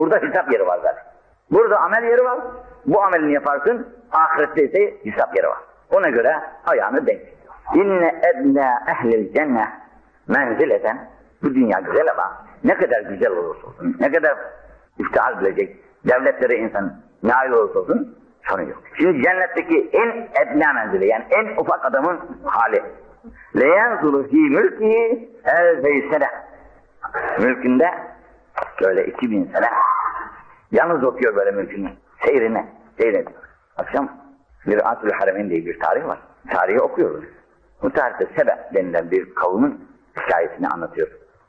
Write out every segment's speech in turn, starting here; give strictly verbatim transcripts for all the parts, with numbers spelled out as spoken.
Burada hesap yeri var zaten. Burada amel yeri var. Bu amelini yaparsın, ahirette ise hesap yeri var. Ona göre ayağını denk. İnne ednâ ehlil cennet menzileten. Bu dünya güzel ama ne kadar güzel olursa olsun, ne kadar iftihar bilecek devletlere insan nail olursa olsun sorun yok. Şimdi cennetteki en ednâ menzili, yani en ufak adamın hali. Leyenzulu fî mülkihi elfeysene. Mülkünde böyle iki bin sene yalnız okuyor böyle mülkünü, seyrine, seyrine. Akşam bir Atül Haremin diye bir tarih var. Tarihi okuyoruz. Bu tarihte Sebe denilen bir kavmin hikayesini anlatıyor.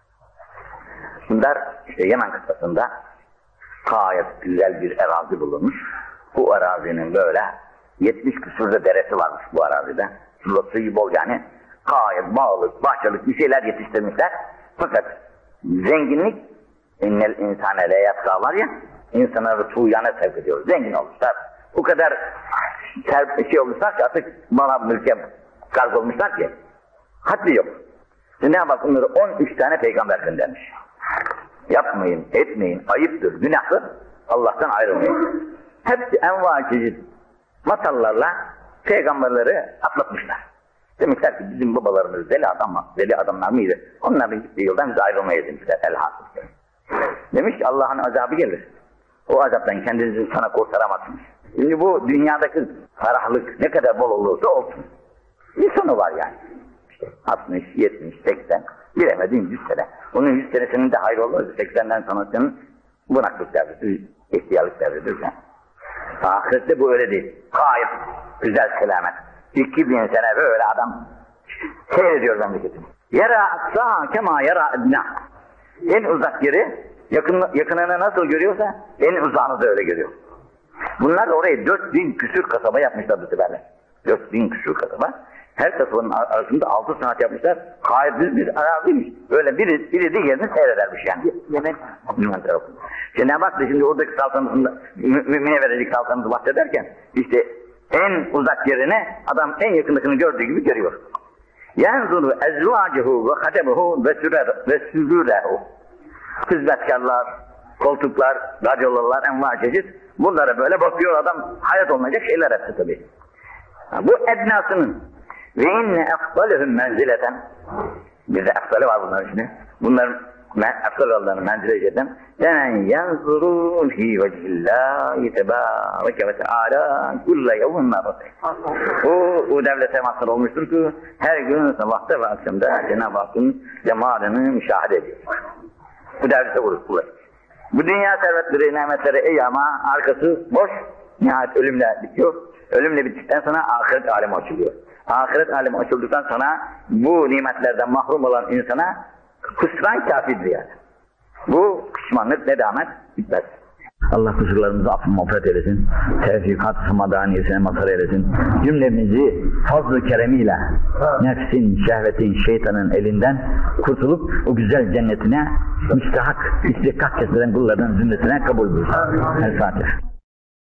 Bunlar işte Yemen kıtasında gayet güzel bir arazi bulunmuş. Bu arazinin böyle yetmiş küsurda deresi varmış bu arazide. Suyu bol yani. Gayet bağlık, bahçelik bir şeyler yetiştirmişler. Fakat zenginlik innel insane le yatsa var ya, insanları tuğyana sevk ediyor. Zengin olmuşlar. O kadar şey olmuşlar ki artık bana mülke garz olmuşlar ki haddi yok. Şimdi ne bak onları on üç tane peygamber göndermiş. Yapmayın, etmeyin, ayıptır, günahtır. Allah'tan ayrılmayın. Hepsi enva çeşit masallarla peygamberleri atlatmışlar. Demişler ki bizim babalarımız deli adam mı? Deli adamlar mıydı? Onların gittiği yoldan biz ayrılmayız demişler elhasıl. Demiş ki Allah'ın azabı gelir. O azaptan kendinizi sana kurtaramazsınız. Şimdi bu dünyadaki ferahlık ne kadar bol olursa olsun. Bir sonu var yani. İşte altmış, yetmiş, seksen, bilemedin yüz sene. Onun yüz senesinin de hayır olmaz. seksenden sonrasının bunaklık devridir, ihtiyarlık devridir. Yani. Ahirette bu öyle değil. Gayet güzel selamet. iki bin sene böyle adam seyrediyor memleketini. Yara aksa kema yara edna. En uzak yeri yakın, yakınını nasıl görüyorsa en uzağını da öyle görüyor. Bunlar orayı dört bin küsür kasaba yapmışlar bu seferler. Dört bin küsür kasaba. Her kasabanın arasında altı saat yapmışlar. Gayet bir araziymiş. Böyle biri, biri diğerini seyredermiş yani. Yemen, Yemen tarafı. Cenab-ı Hak da şimdi oradaki saltanatında mümine verecek saltanatı bahsederken işte en uzak yerine adam en yakındakini gördüğü gibi görüyor. Yenzuru ezvacuhu ve hatemuhu ve sürürehu. Hizmetkarlar, koltuklar, radyolarlar, enva çeşit. Bunlara böyle bakıyor adam, hayat olmayacak şeyler hepsi tabii. Bu ednasının ve inne efdalühüm menzileten, bir de efdali var bunların şimdi. Bunların efdal olanlarını menzile edeceğim. Sen yanzurun fi vecihillâhi tebâreke ve teâlâ kulle yevmin mâratı. O, o devlete mazhar olmuştur ki her gün sabahta ve akşamda Cenab-ı Hakk'ın cemalini müşahede ediyor. Bu devlete vurur. Bu dünya servetleri, nimetleri ey ama arkası boş, nihayet ölümle bitiyor. Ölümle bittikten sonra ahiret alemi açılıyor. Ahiret alemi açıldıktan sonra bu nimetlerden mahrum olan insana kusran kafirdir yani. Bu pişmanlık, nedamet bitmez. Allah kusurlarımızı affı mağfiret eylesin. Tevfikat-ı madaniyesine mazhar eylesin. Cümlemizi fazl-ı keremiyle nefsin, şehvetin, şeytanın elinden kurtulup o güzel cennetine müstahak, istikak kesilen kullardan zümresine kabul buyursun. El Fatiha.